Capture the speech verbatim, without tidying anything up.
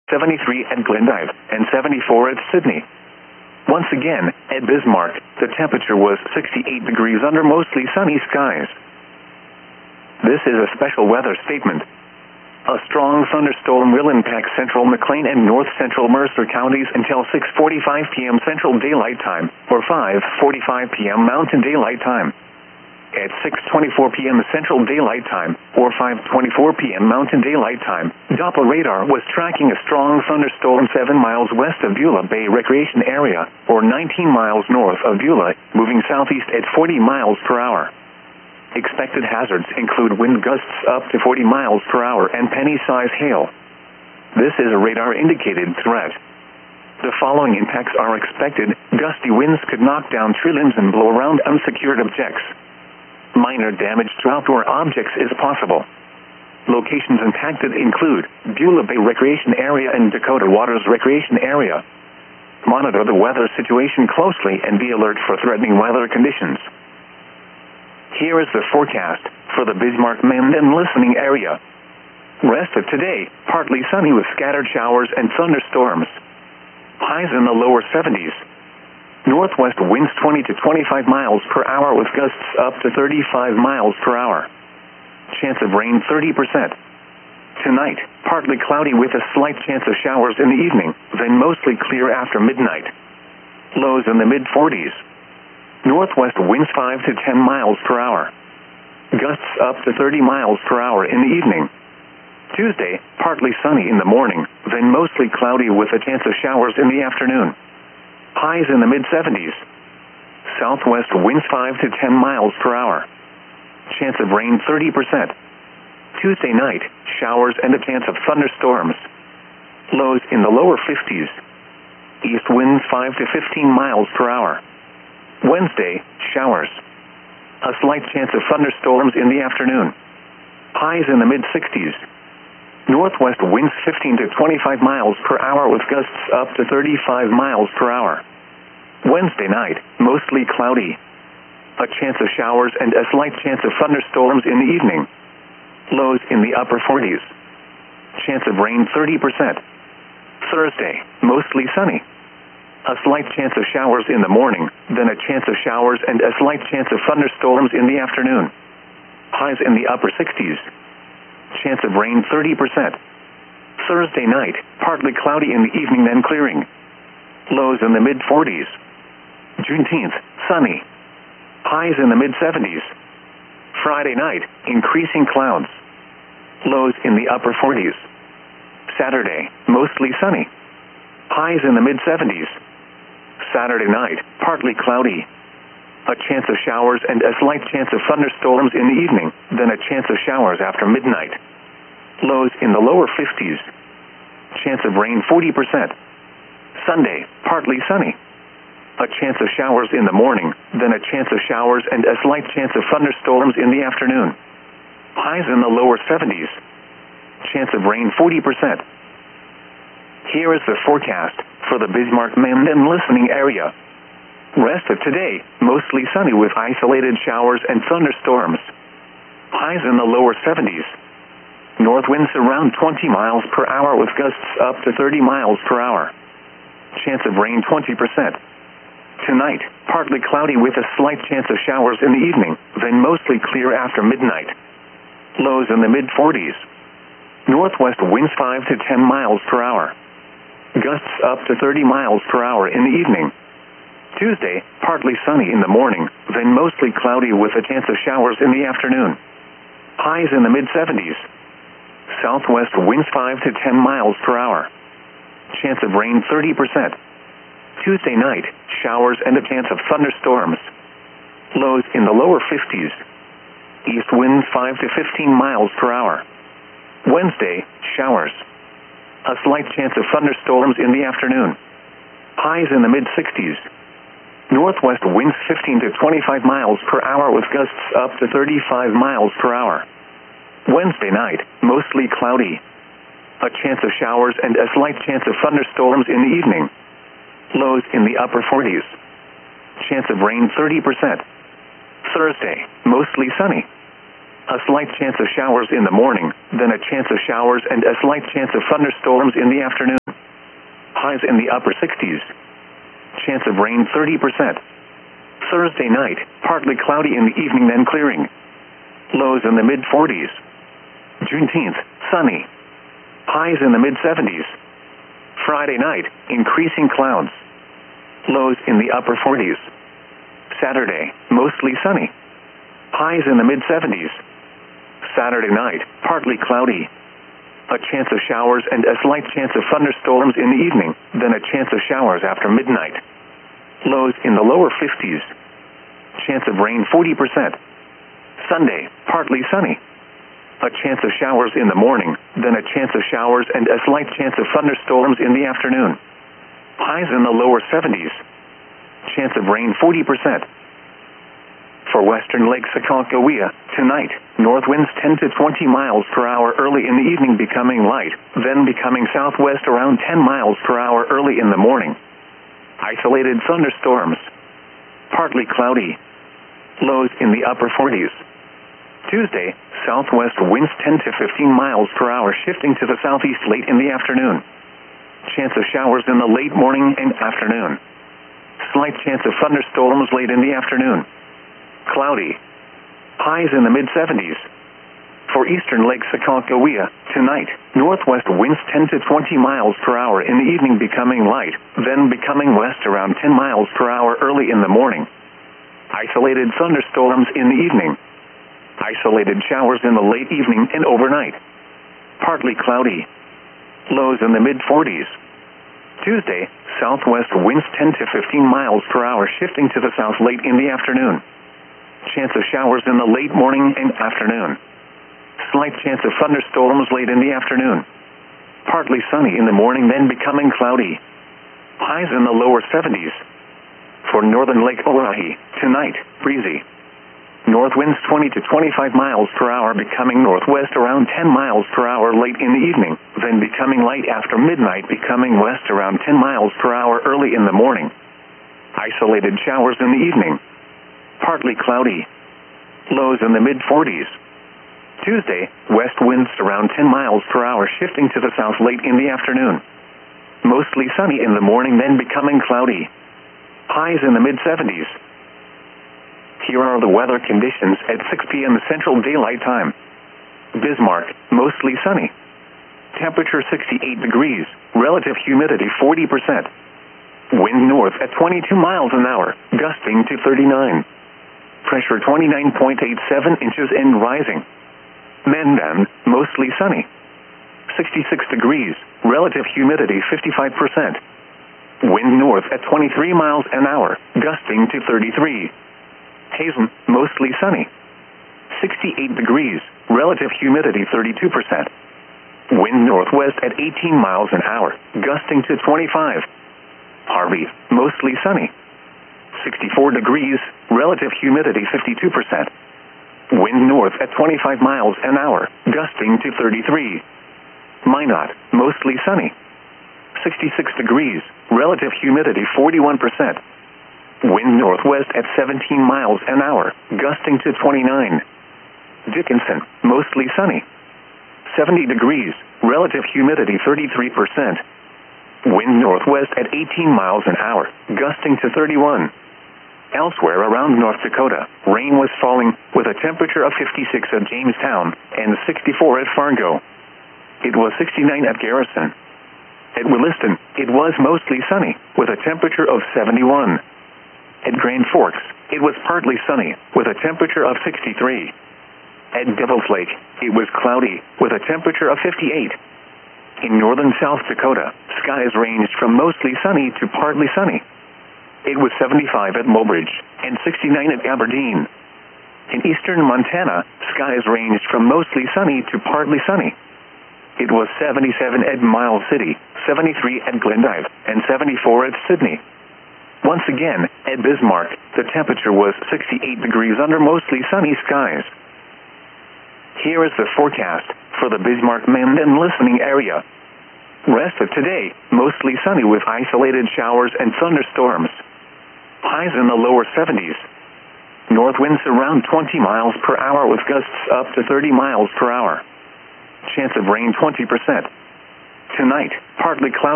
seventy-three at Glendive, and seventy-four at Sydney. Once again, at Bismarck, the temperature was sixty-eight degrees under mostly sunny skies. This is a special weather statement. A strong thunderstorm will impact central McLean and north-central Mercer counties until six forty-five p m Central Daylight Time, or five forty-five p m Mountain Daylight Time. At six twenty-four p m Central Daylight Time, or five twenty-four p m Mountain Daylight Time, Doppler radar was tracking a strong thunderstorm seven miles west of Beulah Bay Recreation Area, or nineteen miles north of Beulah, moving southeast at forty miles per hour. Expected hazards include wind gusts up to forty miles per hour and penny-size hail. This is a radar-indicated threat. The following impacts are expected. Gusty winds could knock down tree limbs and blow around unsecured objects. Minor damage to outdoor objects is possible. Locations impacted include Beulah Bay Recreation Area and Dakota Waters Recreation Area. Monitor the weather situation closely and be alert for threatening weather conditions. Here is the forecast for the Bismarck-Menden listening area. Rest of today, partly sunny with scattered showers and thunderstorms. Highs in the lower seventies. Northwest winds twenty to twenty-five miles per hour with gusts up to thirty-five miles per hour. Chance of rain thirty percent. Tonight, partly cloudy with a slight chance of showers in the evening, then mostly clear after midnight. Lows in the mid forties. Northwest winds five to ten miles per hour. Gusts up to thirty miles per hour in the evening. Tuesday, partly sunny in the morning, then mostly cloudy with a chance of showers in the afternoon. Highs in the mid seventies. Southwest winds five to ten miles per hour. Chance of rain thirty percent. Tuesday night, showers and a chance of thunderstorms. Lows in the lower fifties. East winds five to fifteen miles per hour. Wednesday, showers. A slight chance of thunderstorms in the afternoon. Highs in the mid sixties. Northwest winds fifteen to twenty-five miles per hour with gusts up to thirty-five miles per hour. Wednesday night, mostly cloudy. A chance of showers and a slight chance of thunderstorms in the evening. Lows in the upper forties. Chance of rain thirty percent. Thursday, mostly sunny. A slight chance of showers in the morning, then a chance of showers and a slight chance of thunderstorms in the afternoon. Highs in the upper sixties. Chance of rain thirty percent. Thursday night, partly cloudy in the evening then clearing. Lows in the mid forties. Juneteenth, sunny. Highs in the mid seventies. Friday night, increasing clouds. Lows in the upper forties. Saturday, mostly sunny. Highs in the mid seventies. Saturday night, partly cloudy. A chance of showers and a slight chance of thunderstorms in the evening, then a chance of showers after midnight. Lows in the lower fifties. Chance of rain forty percent. Sunday, partly sunny. A chance of showers in the morning, then a chance of showers and a slight chance of thunderstorms in the afternoon. Highs in the lower seventies. Chance of rain forty percent. Here is the forecast for the Bismarck-Menden listening area. Rest of today, mostly sunny with isolated showers and thunderstorms. Highs in the lower seventies. North winds around twenty miles per hour with gusts up to thirty miles per hour. Chance of rain twenty percent. Tonight, partly cloudy with a slight chance of showers in the evening, then mostly clear after midnight. Lows in the mid forties. Northwest winds five to ten miles per hour. Gusts up to thirty miles per hour in the evening. Tuesday, partly sunny in the morning, then mostly cloudy with a chance of showers in the afternoon. Highs in the mid seventies. Southwest winds five to ten miles per hour. Chance of rain thirty percent. Tuesday night, showers and a chance of thunderstorms. Lows in the lower fifties. East winds five to fifteen miles per hour. Wednesday, showers. A slight chance of thunderstorms in the afternoon. Highs in the mid sixties. Northwest winds fifteen to twenty-five miles per hour with gusts up to thirty-five miles per hour. Wednesday night, mostly cloudy. A chance of showers and a slight chance of thunderstorms in the evening. Lows in the upper forties. Chance of rain thirty percent. Thursday, mostly sunny. a slight chance of showers in the morning, then a chance of showers and a slight chance of thunderstorms in the afternoon. Highs in the upper sixties. Chance of rain thirty percent. Thursday night, partly cloudy in the evening then clearing. Lows in the mid forties. Juneteenth, sunny. Highs in the mid seventies. Friday night, increasing clouds. Lows in the upper forties. Saturday, mostly sunny. Highs in the mid seventies. Saturday night, partly cloudy. A chance of showers and a slight chance of thunderstorms in the evening, then a chance of showers after midnight. Lows in the lower fifties. Chance of rain forty percent. Sunday, partly sunny. A chance of showers in the morning, then a chance of showers and a slight chance of thunderstorms in the afternoon. Highs in the lower seventies. Chance of rain forty percent. For western Lake Sakakawea, tonight, north winds ten to twenty miles per hour early in the evening becoming light, then becoming southwest around ten miles per hour early in the morning. Isolated thunderstorms. Partly cloudy. Lows in the upper forties. Tuesday, southwest winds ten to fifteen miles per hour shifting to the southeast late in the afternoon. Chance of showers in the late morning and afternoon. Slight chance of thunderstorms late in the afternoon. Cloudy. Highs in the mid seventies. For eastern Lake Sakakawea, tonight, northwest winds ten to twenty miles per hour in the evening becoming light, then becoming west around ten miles per hour early in the morning. Isolated thunderstorms in the evening. Isolated showers in the late evening and overnight. Partly cloudy. Lows in the mid forties. Tuesday, southwest winds ten to fifteen miles per hour shifting to the south late in the afternoon. Chance of showers in the late morning and afternoon. Slight chance of thunderstorms late in the afternoon. Partly sunny in the morning then becoming cloudy. Highs in the lower seventies. For northern Lake Oahe, tonight, breezy. North winds twenty to twenty-five miles per hour becoming northwest around ten miles per hour late in the evening, then becoming light after midnight becoming west around ten miles per hour early in the morning. Isolated showers in the evening. Partly cloudy. Lows in the mid forties. Tuesday, west winds around ten miles per hour shifting to the south late in the afternoon. Mostly sunny in the morning then becoming cloudy. Highs in the mid seventies. Here are the weather conditions at six p m Central Daylight Time. Bismarck, mostly sunny. Temperature sixty-eight degrees, relative humidity forty percent. Wind north at twenty-two miles an hour, gusting to thirty-nine. Pressure twenty-nine point eight seven inches and rising. Mandan, mostly sunny. sixty-six degrees, relative humidity fifty-five percent. Wind north at twenty-three miles an hour, gusting to thirty-three. Hazen, mostly sunny. sixty-eight degrees, relative humidity thirty-two percent. Wind northwest at eighteen miles an hour, gusting to twenty-five. Harvey, mostly sunny. sixty-four degrees, relative humidity fifty-two percent. Wind north at twenty-five miles an hour, gusting to thirty-three. Minot, mostly sunny. sixty-six degrees, relative humidity forty-one percent. Wind northwest at seventeen miles an hour, gusting to twenty-nine. Dickinson, mostly sunny. seventy degrees, relative humidity thirty-three percent. Wind northwest at eighteen miles an hour, gusting to thirty-one. Elsewhere around North Dakota, rain was falling, with a temperature of fifty-six at Jamestown and sixty-four at Fargo. It was sixty-nine at Garrison. At Williston, it was mostly sunny, with a temperature of seventy-one. At Grand Forks, it was partly sunny, with a temperature of sixty-three. At Devil's Lake, it was cloudy, with a temperature of fifty-eight. In northern South Dakota, skies ranged from mostly sunny to partly sunny. It was seventy-five at Mobridge and sixty-nine at Aberdeen. In eastern Montana, skies ranged from mostly sunny to partly sunny. It was seventy-seven at Miles City, seventy-three at Glendive, and seventy-four at Sydney. Once again, at Bismarck, the temperature was sixty-eight degrees under mostly sunny skies. Here is the forecast for the Bismarck-Mandan listening area. Rest of today, mostly sunny with isolated showers and thunderstorms. Highs in the lower seventies. north winds around twenty miles per hour with gusts up to thirty miles per hour. Chance of rain twenty percent. Tonight, partly cloudy.